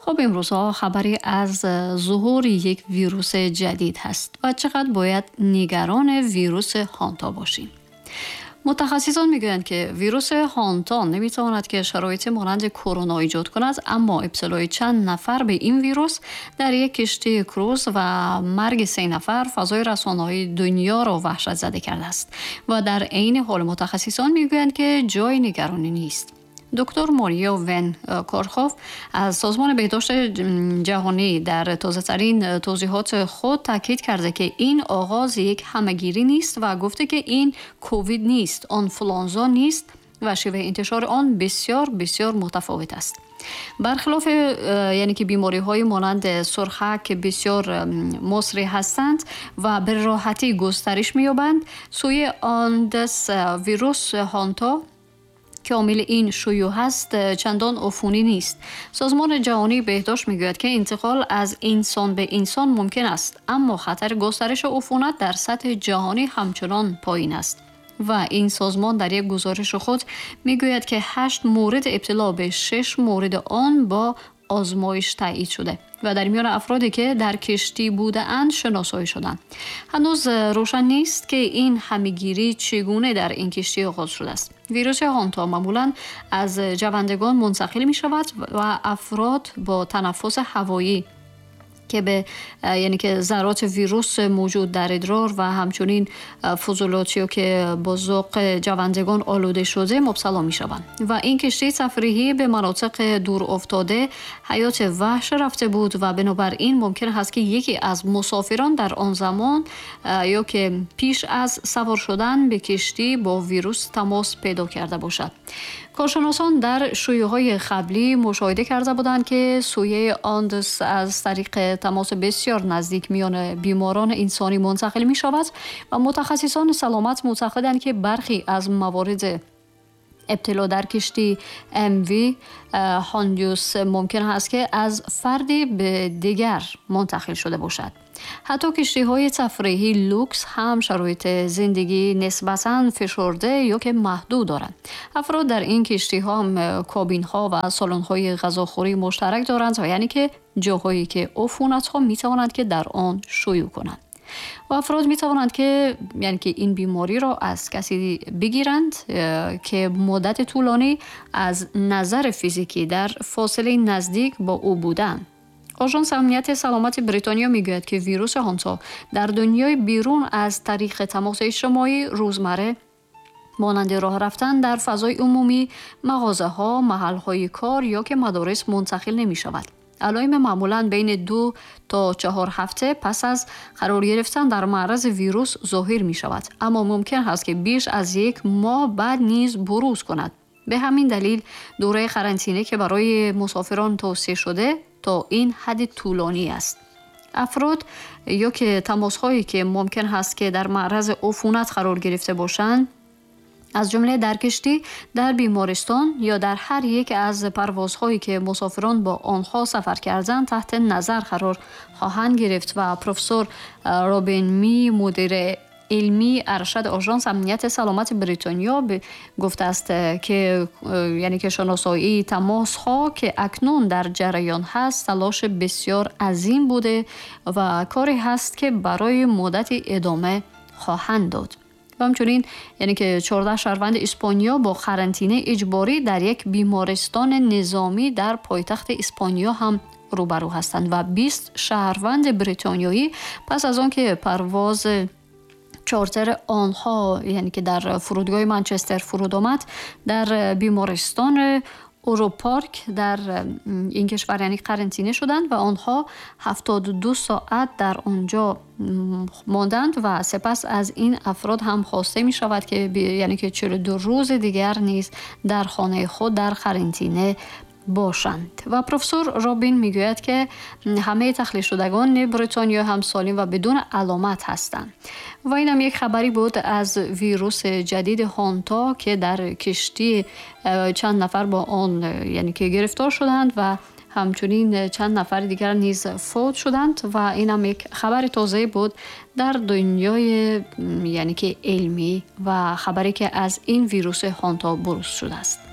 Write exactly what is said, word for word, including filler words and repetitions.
خب امروزها خبری از ظهور یک ویروس جدید هست و چقدر باید نگران ویروس هانتا باشیم. متخصصان میگویند که ویروس هانتا نمیتواند که شرایط مانند کرونا ایجاد کند، اما ابتلای چند نفر به این ویروس در یک کشتی کروز و مرگ سه نفر فضای رسانه‌های دنیا را وحشت زده کرده است و در عین حال متخصصان میگویند که جای نگرانی نیست. دکتر ماریا ون کارخوف از سازمان بهداشت جهانی در تازه‌ترین توضیحات خود تاکید کرده که این آغاز یک همه‌گیری نیست و گفته که این کووید نیست، آنفولانزا نیست و شیوه انتشار آن بسیار بسیار متفاوت است. برخلاف یعنی که بیماری های مانند سرخک که بسیار مسری هستند و به راحتی گسترش می‌یابند، سوی آندس ویروس هانتا که عامل این شیوع هست چندان عفونی نیست. سازمان جهانی بهداشت میگوید که انتقال از انسان به انسان ممکن است، اما خطر گسترش عفونت در سطح جهانی همچنان پایین است. و این سازمان در یک گزارش خود میگوید که هشت مورد ابتلا به شش مورد آن با آزمایش تایید شده و در میان افرادی که در کشتی بودند شناسایی شدند. هنوز روشن نیست که این همه‌گیری چگونه در این کشتی آغاز شده است. ویروس هانتا معمولاً از جوندگان منتقل می شود و افراد با تنفس هوایی که به یعنی که ذرات ویروس موجود در ادرار و همچنین فضلاتی که با ذوق جوندگان آلوده شده مبتلا می شوند و این کشتی تفریحی به مناطق دور افتاده حیات وحش رفته بود و بنابراین ممکن است که یکی از مسافران در آن زمان یا که پیش از سوار شدن به کشتی با ویروس تماس پیدا کرده باشد. کارشناسان در شیوع‌های قبلی مشاهده کرده بودند که سویه آندس از طریق تماس بسیار نزدیک میان بیماران انسانی منتقل می شود و متخصصان سلامت معتقدند که برخی از موارد ابتلا در کشتی ام وی هاندیوس ممکن است که از فردی به دیگر منتقل شده باشد. حتی کشتی‌های تفریحی لوکس هم شرایط زندگی نسبتاً فشرده یا که محدود دارند. افراد در این کشتی‌ها هم کابین‌ها و سالن‌های غذاخوری مشترک دارند و یعنی که جاهایی که عفونت‌ها می‌توانند که در آن شیوع کنند. و افراد می توانند که یعنی که این بیماری را از کسی بگیرند که مدت طولانی از نظر فیزیکی در فاصله نزدیک با او بودند. آژانس امنیت سلامت بریتانیا میگوید که ویروس هانتا در دنیای بیرون از طریق تماس اجتماعی روزمره مانند راه رفتن در فضای عمومی، مغازه‌ها، محل‌های کار یا که مدارس منتقل نمی‌شود. علائم معمولاً بین دو تا چهار هفته پس از قرار گرفتن در معرض ویروس ظاهر می شود، اما ممکن است که بیش از یک ماه بعد نیز بروز کند. به همین دلیل دوره قرنطینه که برای مسافران توصیه شده تا این حد طولانی است. افراد یا که تماس‌هایی که ممکن است که در معرض عفونت قرار گرفته باشند، از جمله در کشتی، در بیمارستان یا در هر یک از پروازهایی که مسافران با آنها سفر کردند تحت نظر قرار خواهند گرفت و پروفسور رابین می مدیر علمی ارشد آژانس امنیت سلامت بریتانیا گفته است که یعنی که شناسایی تماس ها که اکنون در جریان هست تلاش بسیار عظیم بوده و کاری هست که برای مدتی ادامه خواهند داد. و همچنین یعنی که چهارده شهروند اسپانیا با قرنطینه اجباری در یک بیمارستان نظامی در پایتخت اسپانیا هم روبرو هستند و بیست شهروند بریتانیایی پس از آن که پرواز چارتر آنها یعنی که در فرودگاه منچستر فرود آمد در بیمارستان اوروپارک در این کشور یعنی قرنطینه شدند و آنها هفتاد و دو ساعت در آنجا ماندند و سپس از این افراد هم خواسته می شود که یعنی که چهل و دو روز دیگر نیز در خانه خود در قرنطینه باشند. و پروفسور رابین میگوید که همه تخلیه شدگان بریتانیا هم سالم و بدون علامت هستند. و این هم یک خبری بود از ویروس جدید هانتا که در کشتی چند نفر با آن یعنی که گرفتار شدند و همچنین چند نفر دیگر نیز فوت شدند و این هم یک خبر تازه بود در دنیای یعنی که علمی و خبری که از این ویروس هانتا بروز شده است.